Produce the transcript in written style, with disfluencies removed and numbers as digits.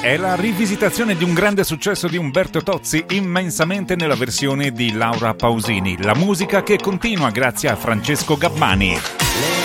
è la rivisitazione di un grande successo di Umberto Tozzi, immensamente nella versione di Laura Pausini. La musica che continua grazie a Francesco Gabbani.